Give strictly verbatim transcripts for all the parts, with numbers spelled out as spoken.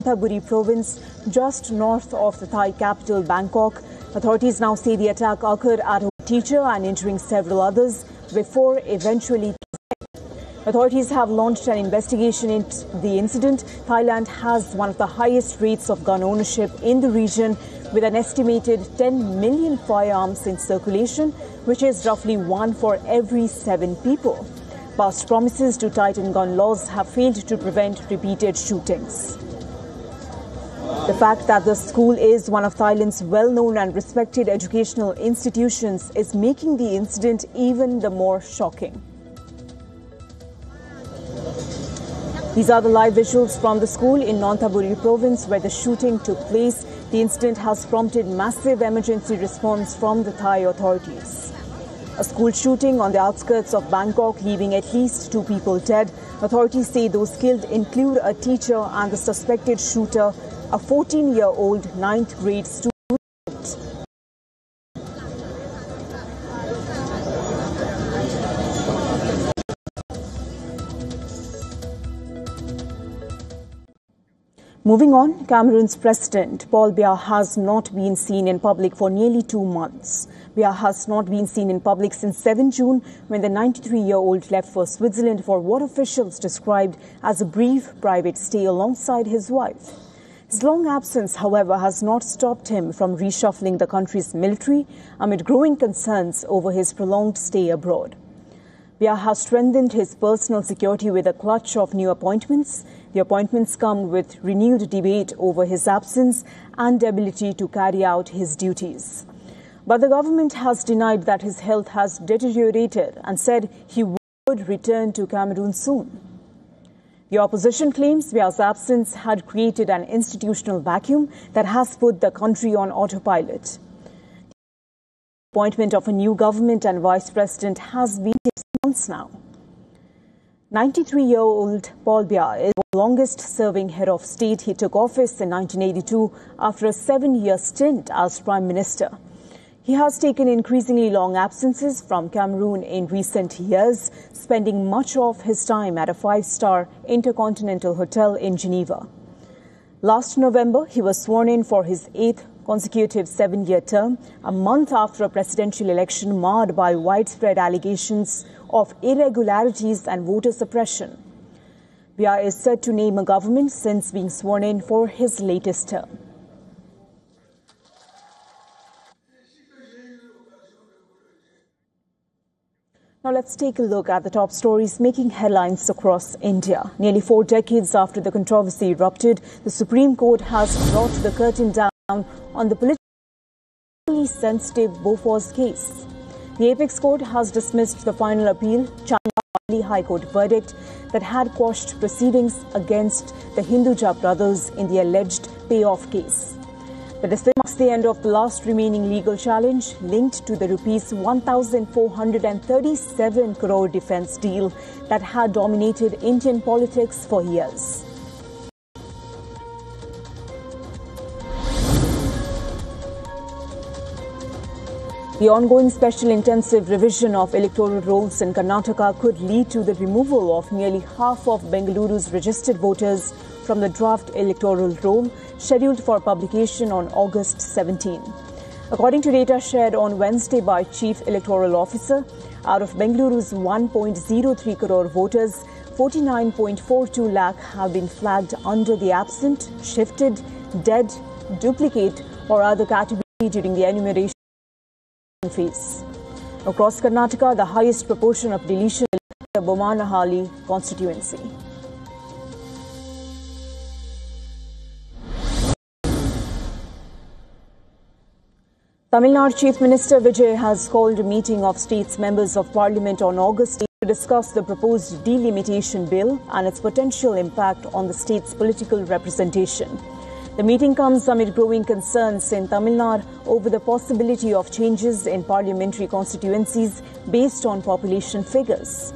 Nonthaburi province, just north of the Thai capital Bangkok. Authorities now say the attack occurred at a teacher and injuring several others before eventually. Authorities have launched an investigation into the incident. Thailand has one of the highest rates of gun ownership in the region, with an estimated ten million firearms in circulation, which is roughly one for every seven people. Past promises to tighten gun laws have failed to prevent repeated shootings. The fact that the school is one of Thailand's well-known and respected educational institutions is making the incident even the more shocking. These are the live visuals from the school in Nonthaburi province where the shooting took place. The incident has prompted massive emergency response from the Thai authorities. A school shooting on the outskirts of Bangkok, leaving at least two people dead. Authorities say those killed include a teacher and the suspected shooter, a fourteen-year-old ninth grade student. Moving on, Cameroon's President Paul Biya has not been seen in public for nearly two months. Biya has not been seen in public since seventh June, when the ninety-three-year-old left for Switzerland for what officials described as a brief private stay alongside his wife. His long absence, however, has not stopped him from reshuffling the country's military amid growing concerns over his prolonged stay abroad. Biya has strengthened his personal security with a clutch of new appointments. The appointments come with renewed debate over his absence and ability to carry out his duties. But the government has denied that his health has deteriorated and said he would return to Cameroon soon. The opposition claims Biya's absence had created an institutional vacuum that has put the country on autopilot. The appointment of a new government and vice president has been six months now. ninety-three-year-old Paul Biya is the longest-serving head of state. He took office in nineteen eighty-two after a seven-year stint as Prime Minister. He has taken increasingly long absences from Cameroon in recent years, spending much of his time at a five-star Intercontinental Hotel in Geneva. Last November, he was sworn in for his eighth consecutive seven-year term, a month after a presidential election marred by widespread allegations of irregularities and voter suppression. Biya is set to name a government since being sworn in for his latest term. Now let's take a look at the top stories making headlines across India. Nearly four decades after the controversy erupted, the Supreme Court has brought the curtain down on the politically sensitive Bofors case. The Apex Court has dismissed the final appeal, Chennai High Court verdict that had quashed proceedings against the Hinduja brothers in the alleged payoff case. The decision marks the end of the last remaining legal challenge linked to the rupees one thousand four hundred thirty-seven crore defence deal that had dominated Indian politics for years. The ongoing special intensive revision of electoral rolls in Karnataka could lead to the removal of nearly half of Bengaluru's registered voters from the draft electoral roll scheduled for publication on August seventeenth. According to data shared on Wednesday by Chief Electoral Officer, out of Bengaluru's one point zero three crore voters, forty-nine point four two lakh have been flagged under the absent, shifted, dead, duplicate or other category during the enumeration phase. Across Karnataka, the highest proportion of deletion in the Bomanahalli constituency. Tamil Nadu Chief Minister Vijay has called a meeting of state's members of parliament on August eighth to discuss the proposed delimitation bill and its potential impact on the state's political representation. The meeting comes amid growing concerns in Tamil Nadu over the possibility of changes in parliamentary constituencies based on population figures.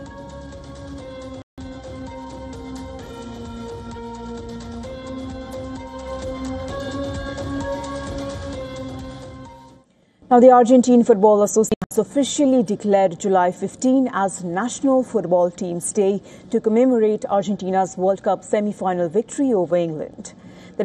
Now, the Argentine Football Association has officially declared July fifteenth as National Football Teams Day to commemorate Argentina's World Cup semi-final victory over England.